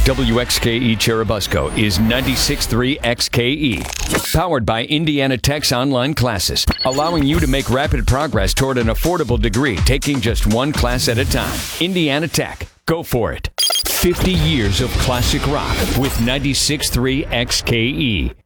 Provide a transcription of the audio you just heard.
WXKE Cherubusco is 96.3 XKE. Powered by Indiana Tech's online classes, allowing you to make rapid progress toward an affordable degree, taking just one class at a time. Indiana Tech. Go for it. 50 years of classic rock with 96.3 XKE.